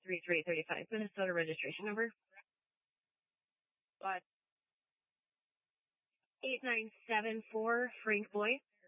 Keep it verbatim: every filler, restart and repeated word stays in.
three three three five. Minnesota registration number. What? eight nine seven four, Frank Boy.